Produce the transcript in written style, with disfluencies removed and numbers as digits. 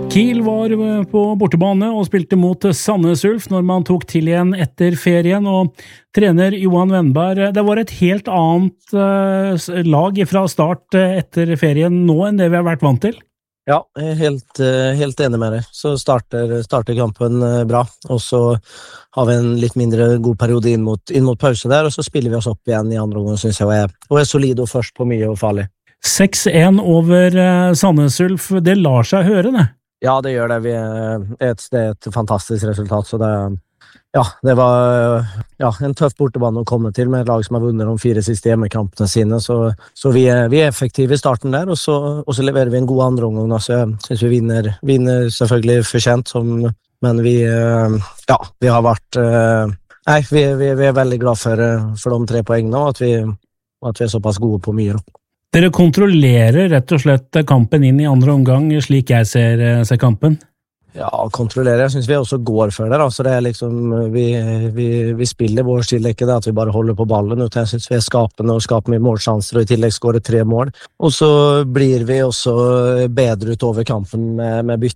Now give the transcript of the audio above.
Kiel var på bortebane og spilte mot Sandnes Ulf når man tok til igjen etter ferien, og trener Johan Wennberg, det var et helt annet lag fra start etter ferien nå enn det vi har vært vant til. Ja, jeg er helt enig med deg. Så starter kampen bra, og så har vi en litt mindre god periode inn mot pause der, og så spiller vi oss opp igjen i andre omgang, synes jeg, og er solid og først på mye og farlig. 6-1 over Sandnes Ulf, det lar seg høre, det? Ja, det gjør det. Det er et fantastisk resultat, så det var en tøff bortebane å komme til med et lag som har vunnet de 4 siste hjemmekampene sine, så vi er effektive i starten der, og så leverer vi en god andre omgang, så jeg synes vi vinner selvfølgelig fortjent, men vi har vært vi er veldig glad for de 3 poengene, og at vi er såpass gode på mye. Dere kontrollerer rett og slett kampen inn i andre omgang, slik jeg ser kampen? Ja, kontrollerer. Jeg synes vi også går for det, så det er liksom, vi spiller vår stil, ikke det at vi bare holder på ballen, utan jeg synes vi er skapende og skaper mye målsjanser, og i tillegg skårer 3 mål. Og så blir vi også bedre utover kampen med bytte